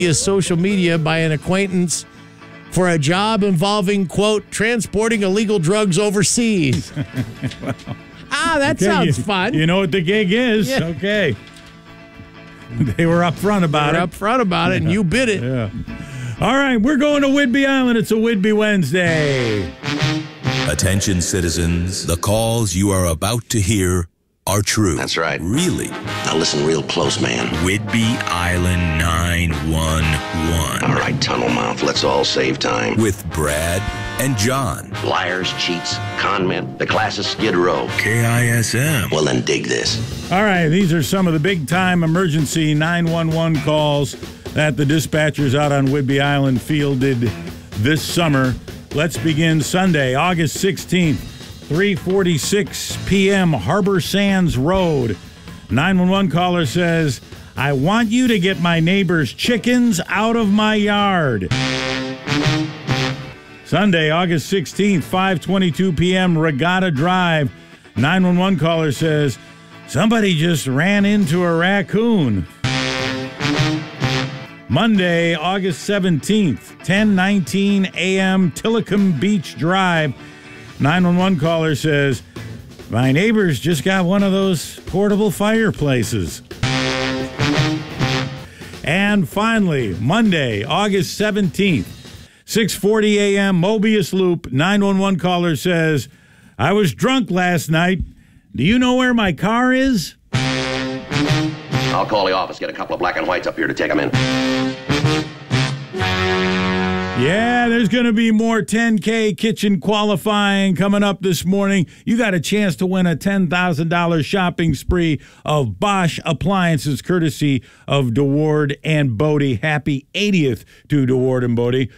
social media by an acquaintance for a job involving, quote, transporting illegal drugs overseas. That sounds fun. You know what the gig is. Yeah. Okay. They were upfront about it. And you bid it. Yeah. All right, we're going to Whidbey Island. It's a Whidbey Wednesday. Attention, citizens. The calls you are about to hear are true. That's right. Really. Now listen real close, man. Whidbey Island 911. All right, tunnel mouth. Let's all save time. With Brad and John. Liars, cheats, con men. The class is Skid Row. KISM. Well, then dig this. All right, these are some of the big-time emergency 911 calls that the dispatchers out on Whidbey Island fielded this summer. Let's begin Sunday, August 16th. 3:46 p.m., Harbor Sands Road. 911 caller says, I want you to get my neighbor's chickens out of my yard. Sunday, August 16th, 5:22 p.m., Regatta Drive. 911 caller says, somebody just ran into a raccoon. Monday, August 17th, 10:19 a.m., Tillicum Beach Drive. 911 caller says, my neighbors just got one of those portable fireplaces. And finally, Monday, August 17th, 6:40 a.m., Mobius Loop. 911 caller says, I was drunk last night. Do you know where my car is? I'll call the office, get a couple of black and whites up here to take them in. Yeah, there's going to be more 10K kitchen qualifying coming up this morning. You got a chance to win a $10,000 shopping spree of Bosch appliances courtesy of DeWard and Bodie. Happy 80th to DeWard and Bodie.